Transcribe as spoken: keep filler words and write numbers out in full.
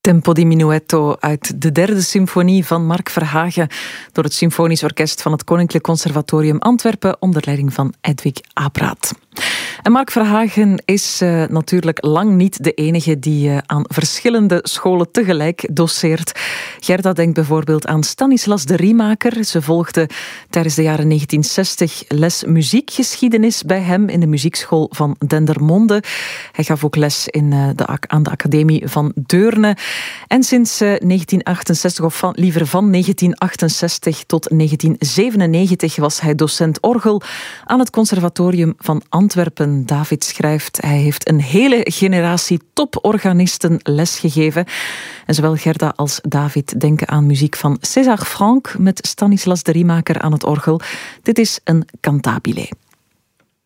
Tempo di Minuetto uit de derde symfonie van Mark Verhagen door het Symfonisch Orkest van het Koninklijk Conservatorium Antwerpen onder leiding van Edwig Abraat. En Mark Verhagen is uh, natuurlijk lang niet de enige die uh, aan verschillende scholen tegelijk doseert. Gerda denkt bijvoorbeeld aan Stanislas de Riemaker. Ze volgde tijdens de jaren negentien zestig les muziekgeschiedenis bij hem in de muziekschool van Dendermonde. Hij gaf ook les in, uh, de, aan de Academie van Deurne. En sinds uh, negentien achtenzestig, of van, liever van negentien achtenzestig tot negentien zevenennegentig, was hij docent orgel aan het Conservatorium van Antwerpen. David schrijft, hij heeft een hele generatie toporganisten lesgegeven. En zowel Gerda als David denken aan muziek van César Franck met Stanislas de Riemaker aan het orgel. Dit is een cantabile.